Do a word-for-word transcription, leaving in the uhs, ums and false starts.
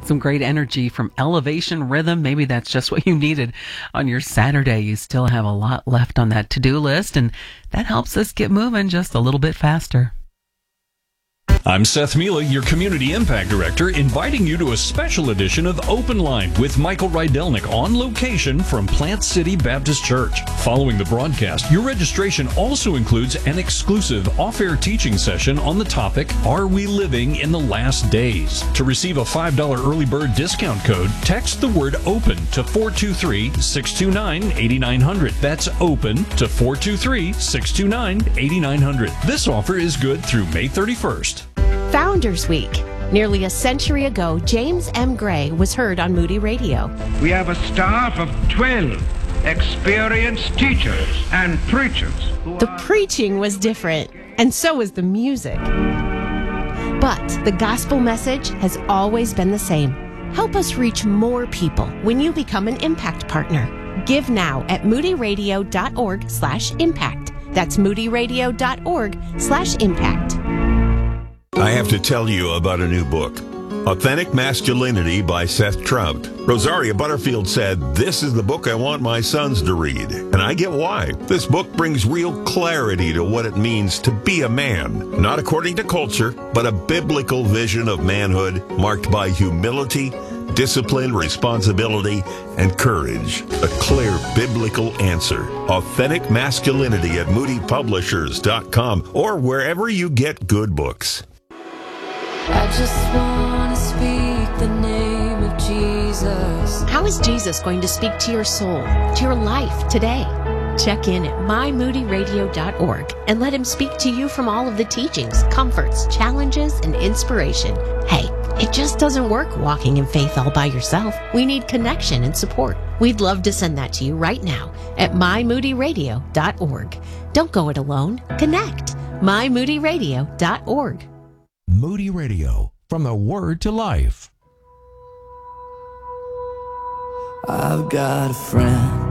Some great energy from Elevation Rhythm. Maybe that's just what you needed on your Saturday. You still have a lot left on that to-do list, and that helps us get moving just a little bit faster. I'm Seth Mila, your Community Impact Director, inviting you to a special edition of Open Line with Michael Rydelnik on location from Plant City Baptist Church. Following the broadcast, your registration also includes an exclusive off-air teaching session on the topic, Are We Living in the Last Days? To receive a five dollars early bird discount code, text the word OPEN to four two three, six two nine, eight nine zero zero. That's OPEN to four two three, six two nine, eight nine zero zero. This offer is good through May thirty-first. Founders Week. Nearly a century ago, James M. Gray was heard on Moody Radio. We have a staff of twelve experienced teachers and preachers. The preaching was different, and so was the music. But the gospel message has always been the same. Help us reach more people when you become an Impact Partner. Give now at moodyradio.org slash impact. That's moodyradio.org slash impact. I have to tell you about a new book, Authentic Masculinity by Seth Trout. Rosaria Butterfield said, "This is the book I want my sons to read." And I get why. This book brings real clarity to what it means to be a man, not according to culture, but a biblical vision of manhood marked by humility, discipline, responsibility, and courage. A clear biblical answer. Authentic Masculinity at moody publishers dot com or wherever you get good books. I just want to speak the name of Jesus. How is Jesus going to speak to your soul, to your life today? Check in at my moody radio dot org and let him speak to you from all of the teachings, comforts, challenges, and inspiration. Hey, it just doesn't work walking in faith all by yourself. We need connection and support. We'd love to send that to you right now at my moody radio dot org. Don't go it alone. Connect. my moody radio dot org. Moody Radio, from the Word to Life. I've got a friend